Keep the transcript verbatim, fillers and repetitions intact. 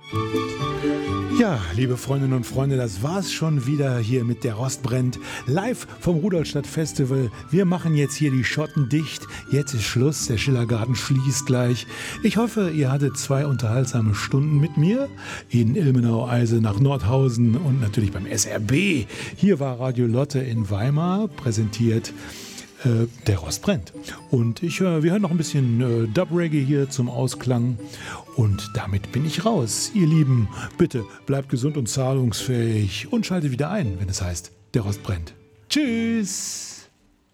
Ja, liebe Freundinnen und Freunde, das war's schon wieder hier mit Der Rost brennt. Live vom Rudolstadt Festival. Wir machen jetzt hier die Schotten dicht. Jetzt ist Schluss, der Schillergarten schließt gleich. Ich hoffe, ihr hattet zwei unterhaltsame Stunden mit mir in Ilmenau, Eisenach, Nordhausen und natürlich beim S R B. Hier war Radio Lotte in Weimar, präsentiert äh, Der Rost brennt. Und ich, äh, wir hören noch ein bisschen äh, Dub-Reggae hier zum Ausklang. Und damit bin ich raus. Ihr Lieben, bitte bleibt gesund und zahlungsfähig und schaltet wieder ein, wenn es heißt, Der Rost brennt. Tschüss!